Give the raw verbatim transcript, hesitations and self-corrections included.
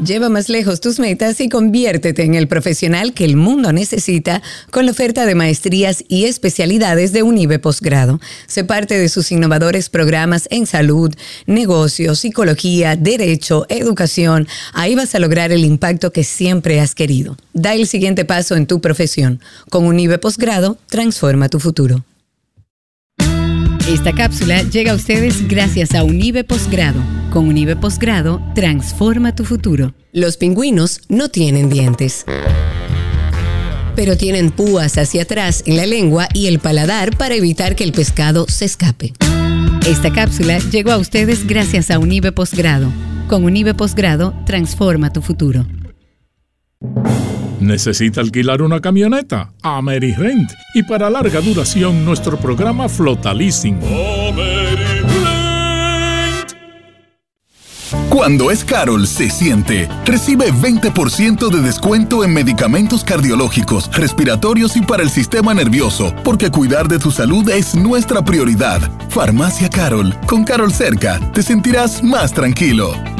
Lleva más lejos tus metas y conviértete en el profesional que el mundo necesita con la oferta de maestrías y especialidades de Unive Posgrado. Sé parte de sus innovadores programas en salud, negocios, psicología, derecho, educación. Ahí vas a lograr el impacto que siempre has querido. Da el siguiente paso en tu profesión. Con Unive Posgrado, transforma tu futuro. Esta cápsula llega a ustedes gracias a Unive Posgrado. Con Unive Posgrado, transforma tu futuro. Los pingüinos no tienen dientes, pero tienen púas hacia atrás en la lengua y el paladar para evitar que el pescado se escape. Esta cápsula llegó a ustedes gracias a Unive Posgrado. Con Unive Posgrado, transforma tu futuro. ¿Necesita alquilar una camioneta? AmeriRent. Y para larga duración, nuestro programa Flota Leasing. Cuando es Carol, se siente. Recibe veinte por ciento de descuento en medicamentos cardiológicos, respiratorios y para el sistema nervioso, porque cuidar de tu salud es nuestra prioridad. Farmacia Carol. Con Carol cerca, te sentirás más tranquilo.